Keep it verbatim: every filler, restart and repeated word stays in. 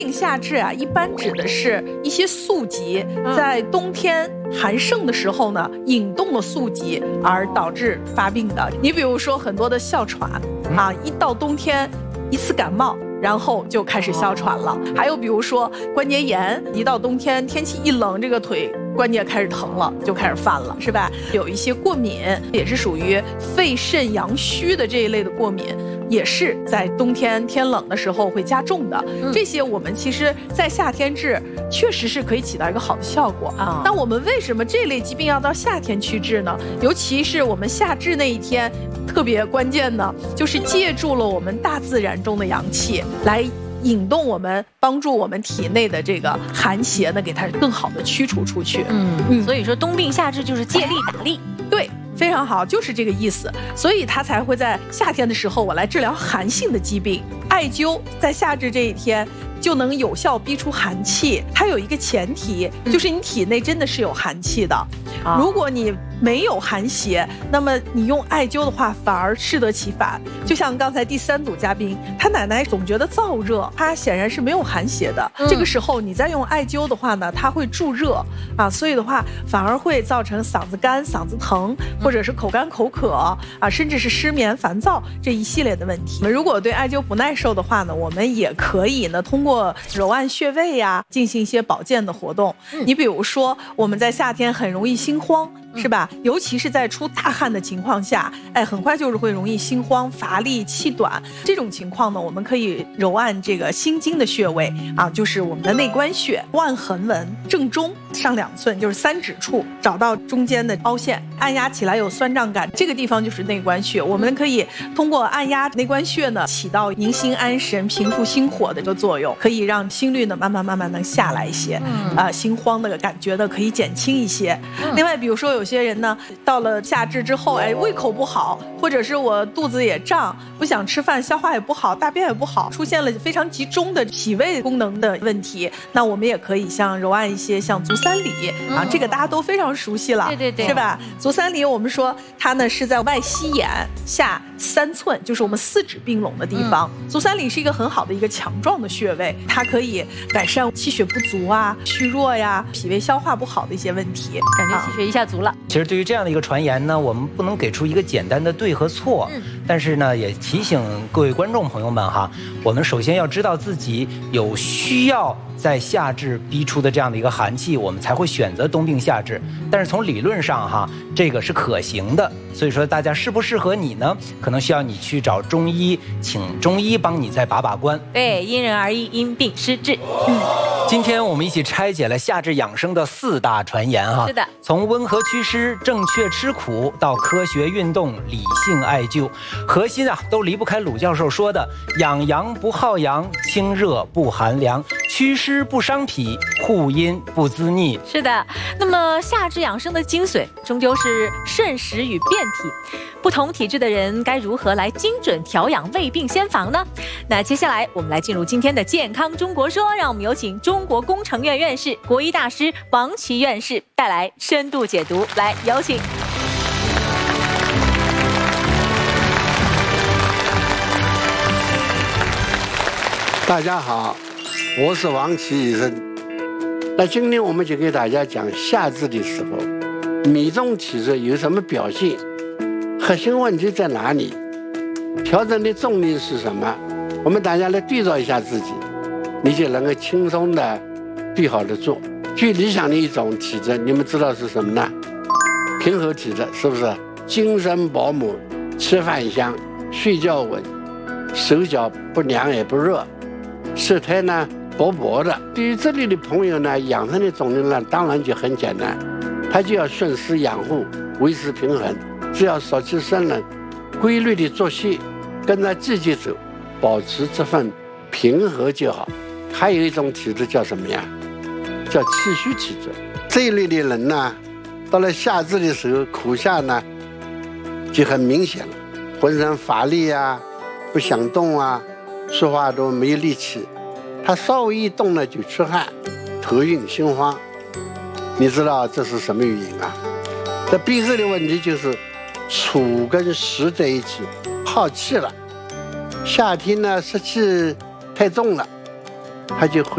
夏至啊，一般指的是一些宿疾在冬天寒盛的时候呢，引动了宿疾而导致发病的。你比如说很多的哮喘啊，一到冬天一次感冒，然后就开始哮喘了。还有比如说关节炎，一到冬天天气一冷，这个腿关节开始疼了，就开始犯了，是吧？有一些过敏，也是属于肺肾阳虚的这一类的过敏，也是在冬天天冷的时候会加重的。嗯、这些我们其实在夏天治确实是可以起到一个好的效果啊。那我们为什么这类疾病要到夏天去治呢？尤其是我们夏至那一天特别关键呢，就是借助了我们大自然中的阳气来引动我们，帮助我们体内的这个寒邪呢，给它更好的驱除出去。 嗯嗯，所以说冬病夏治就是借力打力。 对，非常好，就是这个意思。所以它才会在夏天的时候，我来治疗寒性的疾病。艾灸在夏至这一天就能有效逼出寒气。它有一个前提，就是你体内真的是有寒气的。嗯、如果你没有寒邪，那么你用艾灸的话反而适得其反。就像刚才第三组嘉宾，他奶奶总觉得燥热，他显然是没有寒邪的。嗯、这个时候你再用艾灸的话呢，它会助热啊，所以的话反而会造成嗓子干、嗓子疼，或者是口干口渴啊，甚至是失眠、烦躁这一系列的问题。如果对艾灸不耐受的话呢，我们也可以呢通过揉按穴位呀，进行一些保健的活动。嗯、你比如说我们在夏天很容易心慌，是吧？尤其是在出大汗的情况下，哎，很快就是会容易心慌、乏力、气短。这种情况呢，我们可以揉按这个心经的穴位啊，就是我们的内关穴，腕横纹正中上两寸，就是三指处，找到中间的凹陷，按压起来有酸胀感，这个地方就是内关穴。我们可以通过按压内关穴呢，起到宁心安神、平复心火的一个作用，可以让心率呢慢慢慢慢能下来一些，嗯、啊，心慌的感觉呢可以减轻一些。嗯、另外，比如说有些人呢，到了夏至之后，哎，胃口不好，或者是我肚子也胀，不想吃饭，消化也不好，大便也不好，出现了非常集中的脾胃功能的问题，那我们也可以像揉按一些像足三里、嗯、啊，这个大家都非常熟悉了， 对对对， 是吧？足三里我们说它呢是在外膝眼下三寸，就是我们四指并拢的地方。嗯、足三里是一个很好的一个强壮的穴位，它可以改善气血不足啊、虚弱呀、脾胃消化不好的一些问题， 感觉气血一下足了。 其实对于这样的一个传言呢，我们不能给出一个简单的对和错，嗯、但是呢，也提醒各位观众朋友们哈，我们首先要知道自己有需要在夏至逼出的这样的一个寒气，我们才会选择冬病夏治。但是从理论上哈，这个是可行的。所以说大家适不适合你呢？可能需要你去找中医，请中医帮你再把把关。 对，因人而异，因病施治。嗯， 今天我们一起拆解了夏至养生的四大传言哈。 是的， 从温和祛湿、正确吃苦到科学运动、理性艾灸，核心啊都离不开鲁教授说的：养阳不耗阳，清热不寒凉，祛湿不伤脾，护阴不滋腻。 是的，那么夏至养生的精髓终究是顺时与变体。不同体质的人该如何来精准调养胃病先防呢？那接下来我们来进入今天的健康中国说，让我们有请中国工程院院士、国医大师王琦院士带来深度解读。来，有请。 大家好，我是王琦医生。那今天我们就给大家讲夏至的时候，每种体质有什么表现，核心问题在哪里，调整的重点是什么？我们大家来对照一下自己，你就能够轻松的对好的做。最理想的一种体质，你们知道是什么呢？平和体质，是不是？精神饱满，吃饭香，睡觉稳，手脚不凉也不热，舌苔呢薄薄的。对于这类的朋友呢，养生的重点呢，当然就很简单，他就要顺势养护，维持平衡。只要少气生冷，规律的作息，跟着季节走，保持这份平和就好。还有一种体质叫什么呀？叫气虚体质。这一类的人呢，到了夏至的时候，苦夏呢就很明显了，浑身乏力啊，不想动啊，说话都没力气。他稍微一动呢就出汗、头晕、心慌。你知道这是什么原因啊？这背后的问题就是土跟湿在一起耗气了。夏天呢湿气太重了，它就会